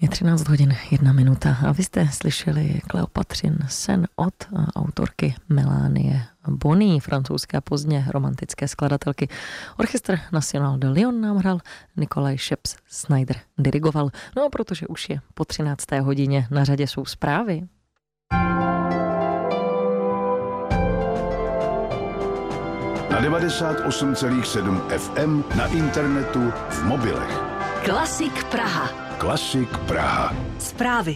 Je 13 hodin 1 minuta a vy jste slyšeli Kleopatřin sen od autorky Melanie Bonny, francouzské pozdně romantické skladatelky. Orchestr National de Lyon nám hrál, Nikolaj Scheps-Snyder dirigoval. No a protože už je po 13. hodině, na řadě jsou zprávy. Na 98,7 FM, na internetu, v mobilech. Klasik Praha. Klasik Praha. Zprávy.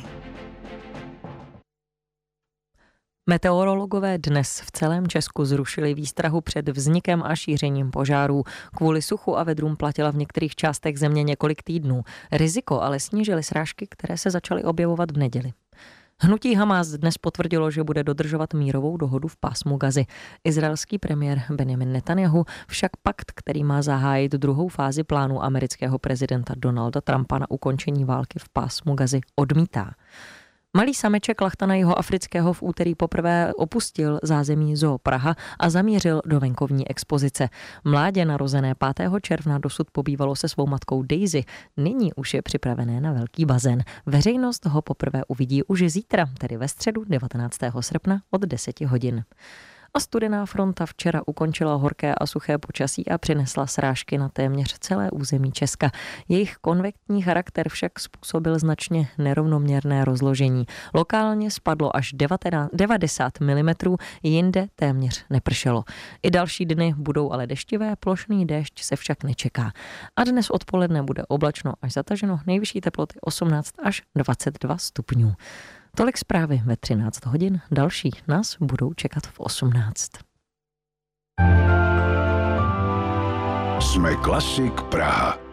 Meteorologové dnes v celém Česku zrušili výstrahu před vznikem a šířením požárů. Kvůli suchu a vedrům platila v některých částech země několik týdnů. Riziko ale snížily srážky, které se začaly objevovat v neděli. Hnutí Hamas dnes potvrdilo, že bude dodržovat mírovou dohodu v pásmu Gazy. Izraelský premiér Benjamin Netanjahu však pakt, který má zahájit druhou fázi plánu amerického prezidenta Donalda Trumpa na ukončení války v pásmu Gazy, odmítá. Malý sameček lachtana jihoafrického v úterý poprvé opustil zázemí Zoo Praha a zamířil do venkovní expozice. Mládě narozené 5. června dosud pobývalo se svou matkou Daisy. Nyní už je připravené na velký bazén. Veřejnost ho poprvé uvidí už zítra, tedy ve středu 19. srpna od 10 hodin. A studená fronta včera ukončila horké a suché počasí a přinesla srážky na téměř celé území Česka. Jejich konvektní charakter však způsobil značně nerovnoměrné rozložení. Lokálně spadlo až 90 mm, jinde téměř nepršelo. I další dny budou ale deštivé, plošný déšť se však nečeká. A dnes odpoledne bude oblačno až zataženo, nejvyšší teploty 18 až 22 stupňů. Tolik zprávy ve 13 hodin, další nás budou čekat v 18. Jsme Klasik Praha.